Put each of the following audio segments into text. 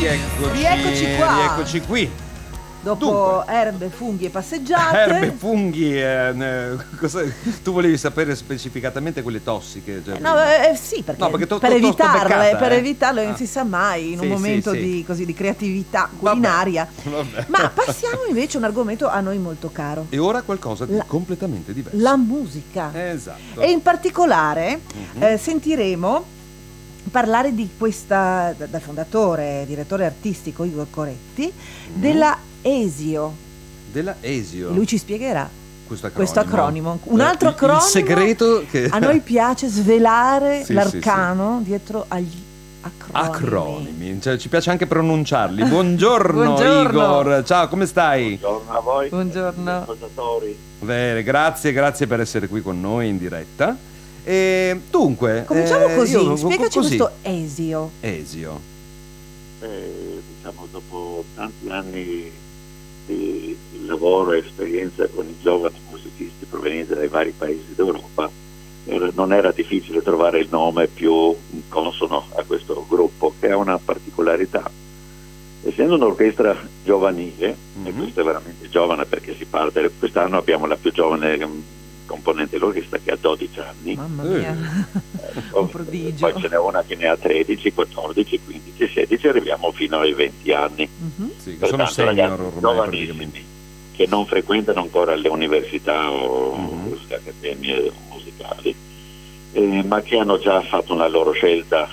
Rieccoci qua. Rieccoci qui. Dopo erbe, funghi e passeggiate. Erbe, funghi, tu volevi sapere specificatamente quelle tossiche? Cioè Sì, perché, no, perché per evitarle, beccata, non si sa mai in un Sì, momento sì. di creatività culinaria. Vabbè. Ma passiamo invece a un argomento a noi molto caro. E ora qualcosa di completamente diverso. La musica. Esatto. E in particolare sentiremo parlare di questa, dal fondatore, direttore artistico Igor Coretti, della Esio. Della Esio. E lui ci spiegherà questo acronimo. Un Beh, altro acronimo. Il segreto che a noi piace svelare Sì, l'arcano dietro agli acronimi. Cioè, ci piace anche pronunciarli. Buongiorno, Igor. Ciao, come stai? Buongiorno a voi. Buongiorno. Ascoltatori. Bene, grazie per essere qui con noi in diretta. E dunque, cominciamo così. Spiegaci questo Esio. Esio. Diciamo, dopo tanti anni di lavoro e esperienza con i giovani musicisti provenienti dai vari paesi d'Europa, non era difficile trovare il nome più consono a questo gruppo, che ha una particolarità. Essendo un'orchestra giovanile, e questa è veramente giovane perché si parte, quest'anno abbiamo la più giovane componente dell'orchestra che ha 12 anni. Mamma mia, un prodigio. Poi ce n'è una che ne ha 13, 14, 15, 16, arriviamo fino ai 20 anni. Sì, che sono senior ormai praticamente, che non frequentano ancora le università o le accademie musicali, ma che hanno già fatto una loro scelta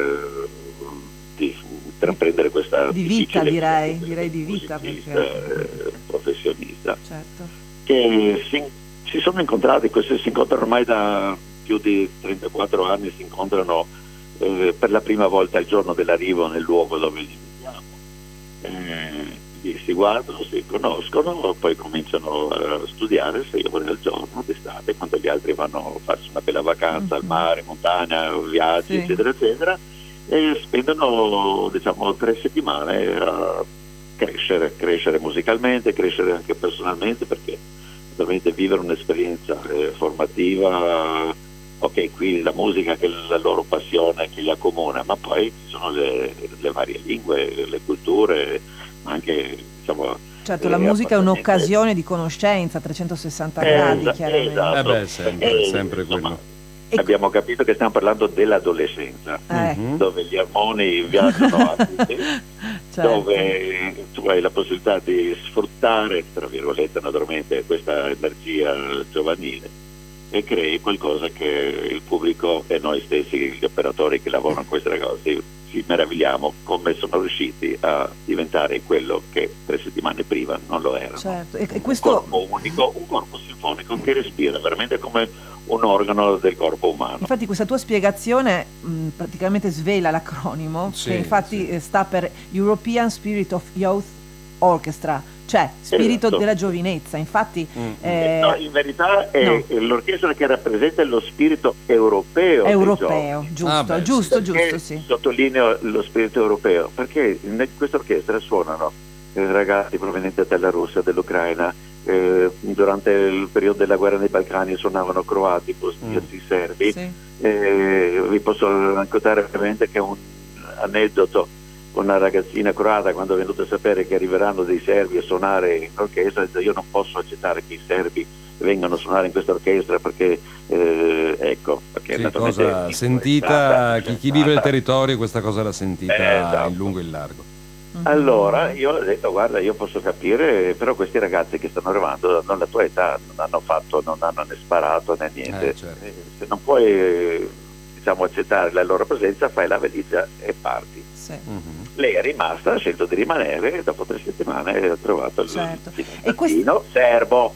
di intraprendere questa di vita, direi di vita, perché professionista, certo, che si sono incontrati, questi si incontrano ormai da più di 34 anni, si incontrano per la prima volta il giorno dell'arrivo nel luogo dove li vediamo, si guardano, si conoscono, poi cominciano a studiare 6 ore al giorno d'estate, quando gli altri vanno a farsi una bella vacanza al mare, montagna, viaggi, eccetera eccetera, e spendono, diciamo, 3 settimane a crescere musicalmente, crescere anche personalmente, perché veramente vivere un'esperienza formativa. Ok, qui la musica che è la loro passione, che li accomuna, ma poi ci sono le varie lingue, le culture, ma anche, diciamo, certo, la musica è un'occasione di conoscenza a 360 gradi, chiaramente. Esatto. Sempre insomma, quello. Abbiamo capito che stiamo parlando dell'adolescenza, dove gli armoni viaggiano a tutti, certo, dove tu hai la possibilità di sfruttare, tra virgolette, naturalmente, questa energia giovanile e crei qualcosa che il pubblico e noi stessi, gli operatori che lavorano con queste ragazze, ci meravigliamo come sono riusciti a diventare quello che 3 settimane prima non lo erano. Certo. E questo... Un corpo unico, un corpo sinfonico che respira veramente come un organo del corpo umano. Infatti questa tua spiegazione praticamente svela l'acronimo, che infatti sta per European Spirit of Youth Orchestra, cioè spirito della giovinezza. Infatti no, in verità è l'orchestra che rappresenta lo spirito europeo, giusto, sì. Sottolineo lo spirito europeo perché in questa orchestra suonano ragazzi provenienti dalla Russia, dall'Ucraina, durante il periodo della guerra nei Balcani suonavano croati, bosniaci, serbi. Vi posso raccontare veramente che un aneddoto: una ragazzina croata, quando è venuta a sapere che arriveranno dei serbi a suonare in orchestra, ha detto: io non posso accettare che i serbi vengano a suonare in questa orchestra perché perché cosa sentita, chi vive il territorio questa cosa l'ha sentita in lungo e in largo. Allora io ho detto: guarda, io posso capire, però questi ragazzi che stanno arrivando hanno la tua età, non hanno né sparato né niente, certo. Se non puoi, diciamo, accettare la loro presenza, fai la valigia e parti. Lei è rimasta, ha scelto di rimanere e dopo 3 settimane ha trovato il fidanzatino serbo.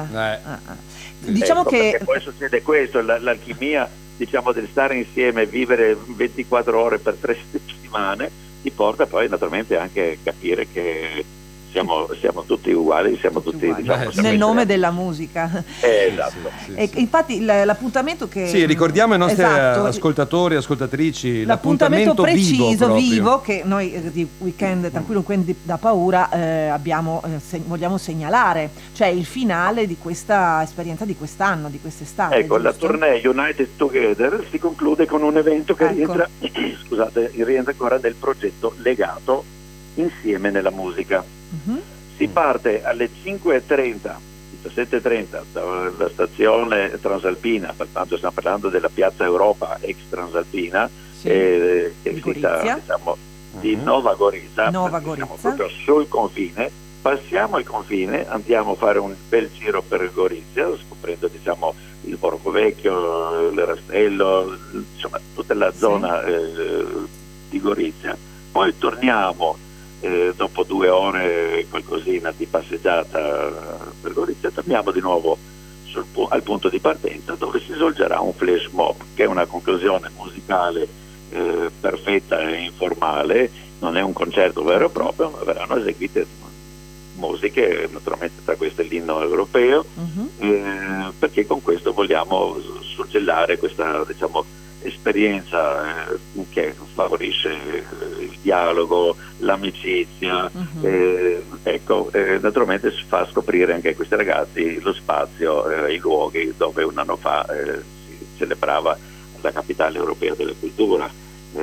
Diciamo che poi succede questo, l'alchimia, diciamo, del stare insieme, vivere 24 ore per 3 settimane ti porta poi naturalmente anche a capire che siamo tutti uguali, siamo tutti diciamo, nel nome della musica. Esatto. E infatti l'appuntamento che ricordiamo ai nostri ascoltatori, ascoltatrici, l'appuntamento preciso, vivo che noi di Weekend Tranquillo Weekend da Paura vogliamo segnalare, cioè il finale di questa esperienza di quest'anno, di quest'estate. Ecco, la tournée United Together si conclude con un evento che rientra ancora nel progetto legato insieme nella musica. Si parte alle 5:30, 17:30 dalla stazione Transalpina, pertanto stiamo parlando della Piazza Europa ex Transalpina, che è sita, diciamo, di Nova Gorica, siamo proprio sul confine. Passiamo il confine, andiamo a fare un bel giro per Gorizia, scoprendo, diciamo, il Borgo Vecchio, il Rastello, insomma tutta la zona di Gorizia. Poi torniamo dopo 2 ore qualcosina di passeggiata per Gorizia, torniamo di nuovo al punto di partenza, dove si svolgerà un flash mob, che è una conclusione musicale perfetta e informale. Non è un concerto vero e proprio, ma verranno eseguite musiche, naturalmente tra queste l'inno europeo, perché con questo vogliamo suggellare questa, diciamo, esperienza che favorisce il dialogo, l'amicizia, ecco, naturalmente si fa scoprire anche a questi ragazzi lo spazio, i luoghi dove un anno fa si celebrava la capitale europea della cultura.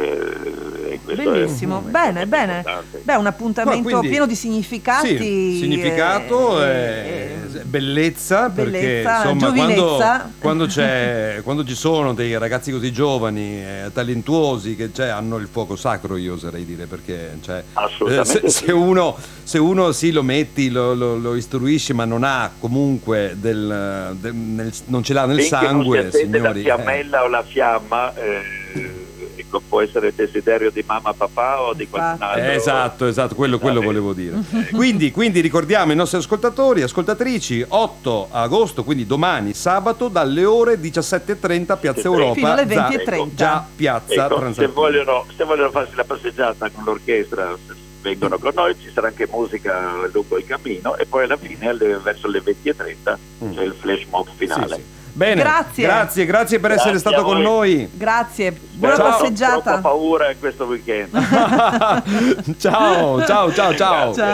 Bellissimo, bene. Beh, un appuntamento pieno di significati. Sì, significato, bellezza, perché insomma quando ci sono dei ragazzi così giovani, talentuosi, che hanno il fuoco sacro, io oserei dire, perché se uno sì, lo metti, lo istruisci, ma non ha comunque non ce l'ha nel sangue, non si accende signori, la fiammella o la fiamma, può essere il desiderio di mamma, papà o di qualcun altro. Esatto, quello volevo dire. Quindi ricordiamo i nostri ascoltatori, ascoltatrici, 8 agosto, quindi domani, sabato, dalle ore 17:30 Piazza Europa, fino alle 20:30. Già Piazza Transalpina. Se vogliono farsi la passeggiata con l'orchestra, vengono con noi, ci sarà anche musica lungo il cammino, e poi alla fine verso le 20:30 c'è il flash mob finale. Sì. Bene, grazie per essere stato con noi. Grazie, buona passeggiata. Ho troppa paura in questo weekend. Ciao.